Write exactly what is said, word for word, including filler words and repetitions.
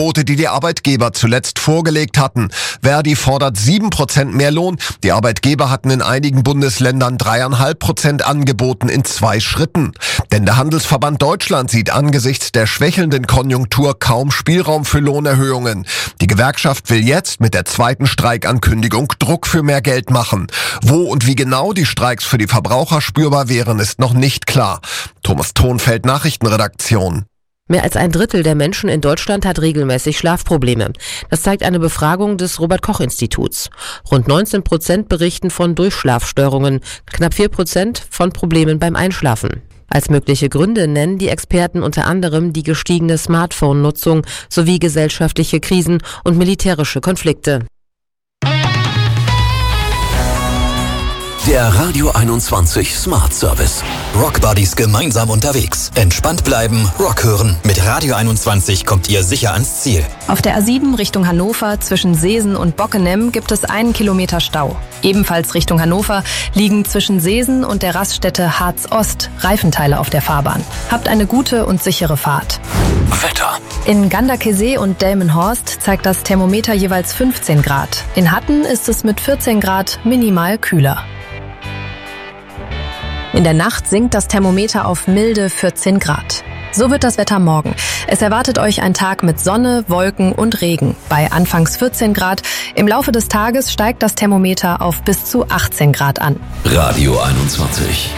Angebote, die die Arbeitgeber zuletzt vorgelegt hatten. Verdi fordert sieben Prozent mehr Lohn. Die Arbeitgeber hatten in einigen Bundesländern dreieinhalb Prozent angeboten in zwei Schritten. Denn der Handelsverband Deutschland sieht angesichts der schwächelnden Konjunktur kaum Spielraum für Lohnerhöhungen. Die Gewerkschaft will jetzt mit der zweiten Streikankündigung Druck für mehr Geld machen. Wo und wie genau die Streiks für die Verbraucher spürbar wären, ist noch nicht klar. Thomas Thonfeld, Nachrichtenredaktion. Mehr als ein Drittel der Menschen in Deutschland hat regelmäßig Schlafprobleme. Das zeigt eine Befragung des Robert-Koch-Instituts. Rund neunzehn Prozent berichten von Durchschlafstörungen, knapp vier Prozent von Problemen beim Einschlafen. Als mögliche Gründe nennen die Experten unter anderem die gestiegene Smartphone-Nutzung sowie gesellschaftliche Krisen und militärische Konflikte. Der Radio einundzwanzig Smart Service. Rock Buddies gemeinsam unterwegs. Entspannt bleiben, Rock hören. Mit Radio einundzwanzig kommt ihr sicher ans Ziel. Auf der A sieben Richtung Hannover zwischen Seesen und Bockenem gibt es einen Kilometer Stau. Ebenfalls Richtung Hannover liegen zwischen Seesen und der Raststätte Harz Ost Reifenteile auf der Fahrbahn. Habt eine gute und sichere Fahrt. Wetter. In Ganderkesee und Delmenhorst zeigt das Thermometer jeweils fünfzehn Grad. In Hatten ist es mit vierzehn Grad minimal kühler. In der Nacht sinkt das Thermometer auf milde vierzehn Grad. So wird das Wetter morgen. Es erwartet euch ein Tag mit Sonne, Wolken und Regen. Bei anfangs vierzehn Grad. Im Laufe des Tages steigt das Thermometer auf bis zu achtzehn Grad an. Radio einundzwanzig.